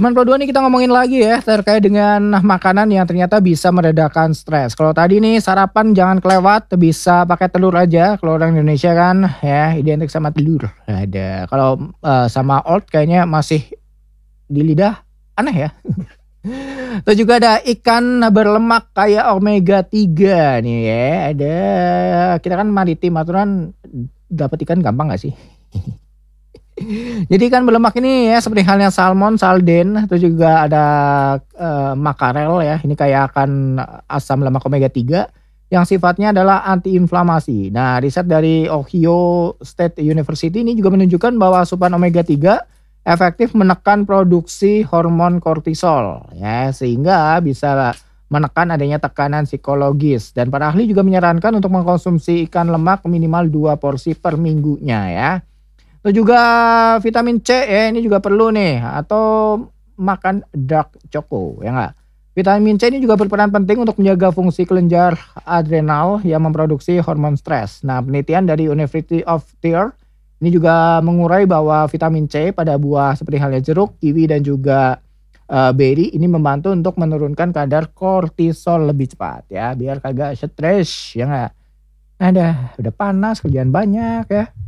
Teman Pro2 nih kita ngomongin lagi ya terkait dengan makanan yang ternyata bisa meredakan stres. Kalau tadi nih sarapan jangan kelewat, bisa pakai telur aja kalau orang Indonesia kan ya identik sama telur. Ada. Kalau, sama oat kayaknya masih di lidah aneh ya. Terus juga ada ikan berlemak kayak omega 3 nih ya. Ada kita kan maritim aturan dapat ikan gampang gak sih? Jadi ikan berlemak ini ya seperti halnya salmon, sarden, terus juga ada, makarel ya, ini kaya akan asam lemak omega 3 yang sifatnya adalah antiinflamasi. Nah, riset dari Ohio State University ini juga menunjukkan bahwa asupan omega 3 efektif menekan produksi hormon kortisol ya, sehingga bisa menekan adanya tekanan psikologis dan para ahli juga menyarankan untuk mengkonsumsi ikan lemak minimal 2 porsi per minggunya ya. Terus juga vitamin C ya, ini juga perlu nih atau makan dark choco ya enggak. Vitamin C ini juga berperan penting untuk menjaga fungsi kelenjar adrenal yang memproduksi hormon stres. Nah, penelitian dari University of Trier ini juga mengurai bahwa vitamin C pada buah seperti halnya jeruk, kiwi dan juga beri ini membantu untuk menurunkan kadar kortisol lebih cepat ya, biar kagak stres ya enggak. Udah panas, kerjaan banyak ya.